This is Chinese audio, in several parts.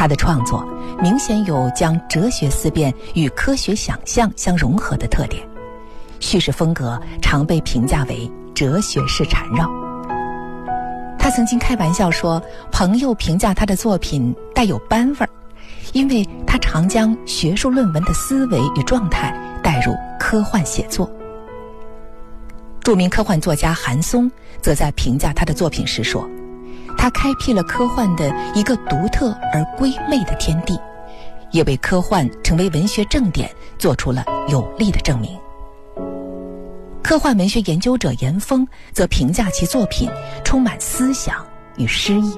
他的创作明显有将哲学思辨与科学想象相融合的特点，叙事风格常被评价为哲学式缠绕。他曾经开玩笑说，朋友评价他的作品带有班味儿，因为他常将学术论文的思维与状态带入科幻写作。著名科幻作家韩松则在评价他的作品时说，他开辟了科幻的一个独特而归媚的天地，也为科幻成为文学正典做出了有力的证明。科幻文学研究者严峰则评价其作品充满思想与诗意。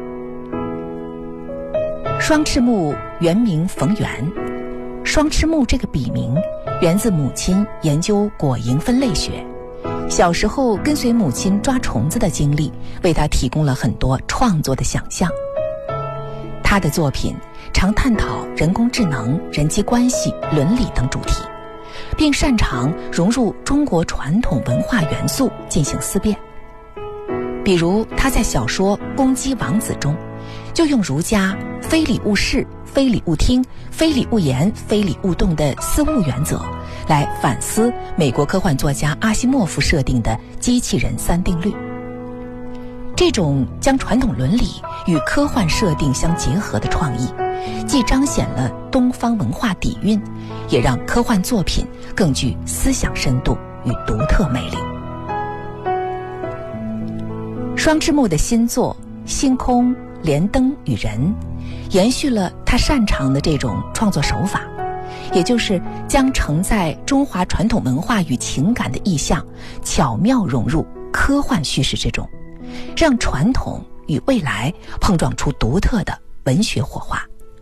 双翅木原名冯源，双翅木这个笔名源自母亲研究果蝇分类学，小时候跟随母亲抓虫子的经历为他提供了很多创作的想象。他的作品常探讨人工智能、人际关系、伦理等主题，并擅长融入中国传统文化元素进行思辨。比如他在小说《公鸡王子》中就用儒家非礼勿视、非礼勿听、非礼勿言、非礼勿动的四勿原则来反思美国科幻作家阿西莫夫设定的机器人三定律。这种将传统伦理与科幻设定相结合的创意，既彰显了东方文化底蕴，也让科幻作品更具思想深度与独特魅力。双翅木的新作《星空、连灯与人》延续了他擅长的这种创作手法，也就是将承载中华传统文化与情感的意象巧妙融入科幻叙事之中，让传统与未来碰撞出独特的文学火花。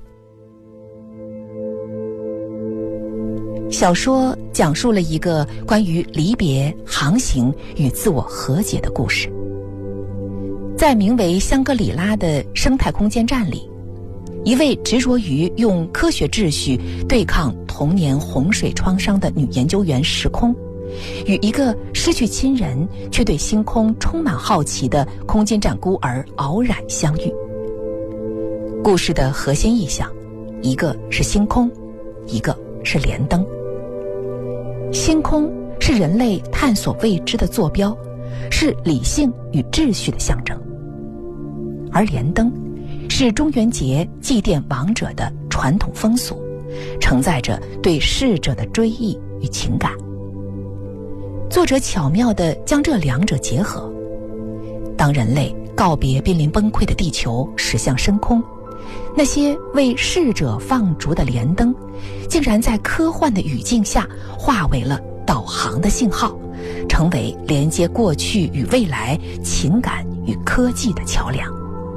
小说讲述了一个关于离别、航行与自我和解的故事。在名为香格里拉的生态空间站里，一位执着于用科学秩序对抗童年洪水创伤的女研究员时空，与一个失去亲人却对星空充满好奇的空间站孤儿偶然相遇。故事的核心意象，一个是星空，一个是连灯。星空是人类探索未知的坐标，是理性与秩序的象征，而连灯是中元节祭奠亡者的传统风俗，承载着对逝者的追忆与情感。作者巧妙地将这两者结合，当人类告别濒临崩溃的地球，驶向深空，那些为逝者放逐的连灯竟然在科幻的语境下化为了导航的信号，成为连接过去与未来、情感与科技的桥梁。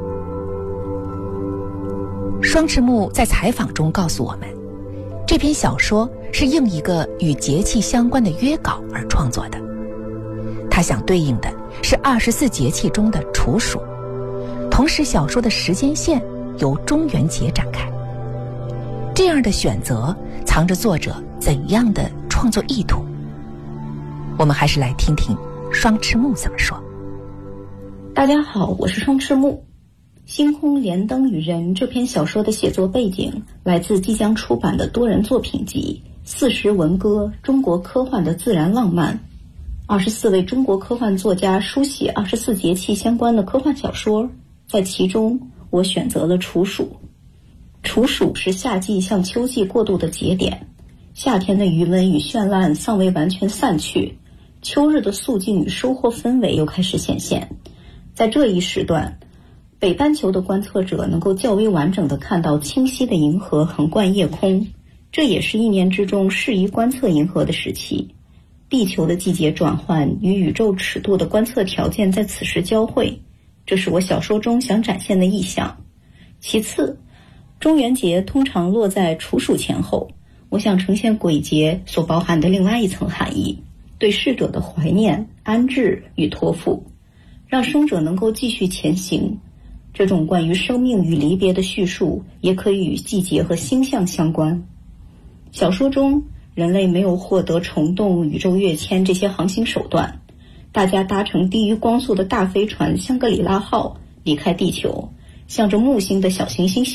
双翅木在采访中告诉我们，这篇小说是应一个与节气相关的约稿而创作的。它想对应的是24节气中的处暑，同时小说的时间线由中元节展开。这样的选择藏着作者怎样的创作意图？我们还是来听听双翅木怎么说。 大家好，我是双翅木。星空、连灯与人这篇小说的写作背景来自即将出版的多人作品集40文歌中国科幻的自然浪漫。24位中国科幻作家书写24节气相关的科幻小说，在其中我选择了处暑。处暑是夏季向秋季过渡的节点，夏天的余温与绚烂尚未完全散去，秋日的肃静与收获氛围又开始显现。在这一时段，北半球的观测者能够较为完整地看到清晰的银河横贯夜空，这也是一年之中适宜观测银河的时期。地球的季节转换与宇宙尺度的观测条件在此时交汇，这是我小说中想展现的意象。其次，中元节通常落在处暑前后，我想呈现鬼节所包含的另外一层含义，对逝者的怀念、安置与托付，让生者能够继续前行。这种关于生命与离别的叙述也可以与季节和星象相关。小说中，人类没有获得虫洞、宇宙跃迁这些航行手段，大家搭乘低于光速的大飞船香格里拉号离开地球，向着木星的小行星